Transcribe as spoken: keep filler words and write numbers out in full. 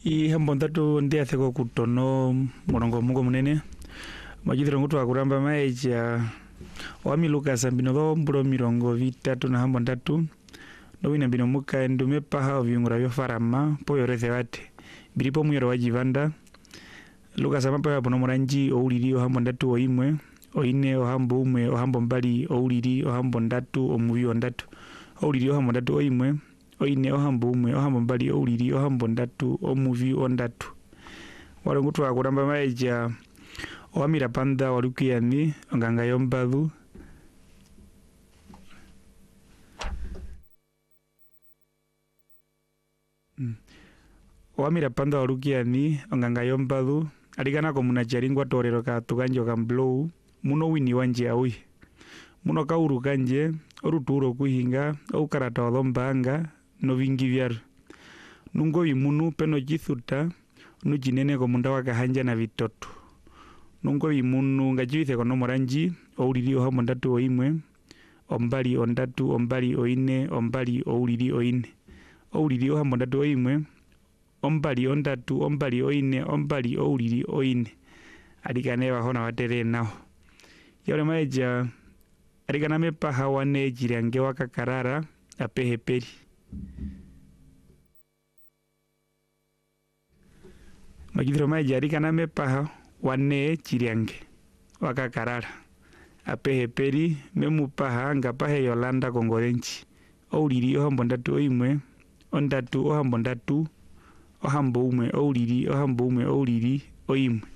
I hambo ndatu ndi atheko kutono murongo mungo munene. Majithiro ngutu akuramba maeja wami Lucas ambino do mburo mirongo vitatu na hambo ndatu. Nowina bino muka endume paha oviungura vyo farama po yoreze wate. Biripo muyoro wajivanda. Lucas amapa ya bono moranji ouliri o hambo ndatu o imwe. O ine o hambo umwe o hambo mbali ouliri o hambo ndatu o muvi o ndatu. Ouliri o hambo ndatu o imwe. O ine o hambo umwe o hambo mbali ouliri o hambo ndatu o muvi o ndatu. Wale ngutu wa kuramba maeja o amira panda walukiyani nganga yombadu. Mm. O amira panda walukiyani nganga yombadu. Aligana ko munacharingwa torero ka tuganjo ka blow muno wini wanje awi. Muno kauru kanje oruturo kuhinga au karata odombanga no vingi vyaru. Nungo imunu peno jithuta nu jinene ko munda waka hanja na vitoto. Nungo imunu ngajivithe kono moranji ouliri o hambo ndatu o imwe ombali o ndatu ombali o ine ombali ouliri o ine. Ouliri o hambo ndatu o imwe ombali o ndatu ombali o ine ombali ouliri o ine. Alikane wahona watere nao. Yore maeja alikana mepa hawane jirange waka karara apehe peri. Majithiro maeja alikana mepa wane jirange waka karara apehe peri memu paha nga pahe Yolanda Kongorenchi. Ouliri o hambo ndatu o imwe o ndatu o hambo ndatu o hambo umwe ouliri o hambo umwe ouliri o imwe.